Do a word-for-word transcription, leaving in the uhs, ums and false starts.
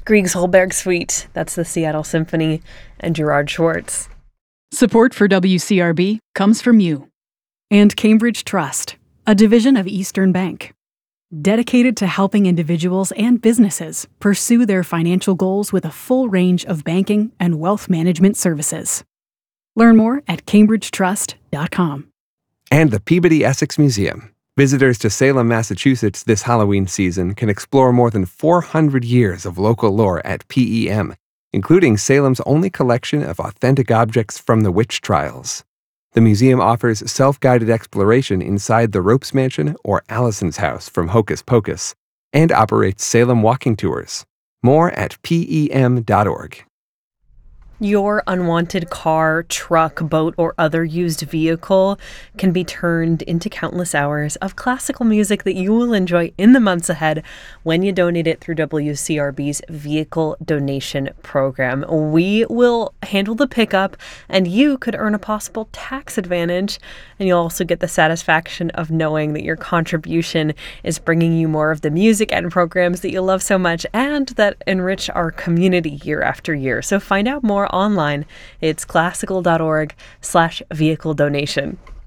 Grieg Solberg Suite, that's the Seattle Symphony, and Gerard Schwartz. Support for W C R B comes from you. And Cambridge Trust, a division of Eastern Bank, dedicated to helping individuals and businesses pursue their financial goals with a full range of banking and wealth management services. Learn more at cambridge trust dot com. And the Peabody Essex Museum. Visitors to Salem, Massachusetts this Halloween season can explore more than four hundred years of local lore at P E M, including Salem's only collection of authentic objects from the witch trials. The museum offers self-guided exploration inside the Ropes Mansion or Allison's house from Hocus Pocus, and operates Salem walking tours. More at P E M dot org. Your unwanted car, truck, boat, or other used vehicle can be turned into countless hours of classical music that you will enjoy in the months ahead when you donate it through W C R B's Vehicle Donation Program. We will handle the pickup, and you could earn a possible tax advantage, and you'll also get the satisfaction of knowing that your contribution is bringing you more of the music and programs that you love so much and that enrich our community year after year. So find out more online. It's classical dot org slash vehicle donation.